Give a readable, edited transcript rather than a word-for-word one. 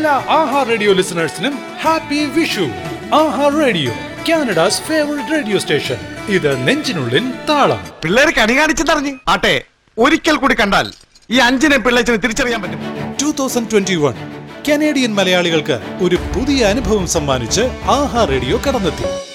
എല്ലാ ആഹാ radio ലിസണേഴ്സിനും happy Vishu. ആഹാ radio, Canada's favourite radio station. ഇത് നെഞ്ചിനുള്ളിൽ താളം. പിള്ളേര് കണി കാണിച്ചെന്നറിഞ്ഞ് ആട്ടെ, ഒരിക്കൽ കൂടി കണ്ടാൽ ഈ 5 പിള്ളേച്ചിന് തിരിച്ചറിയാൻ പറ്റും. 2021 കനേഡിയൻ മലയാളികൾക്ക് ഒരു പുതിയ അനുഭവം സമ്മാനിച്ച് ആഹാ റേഡിയോ കടന്നെത്തി.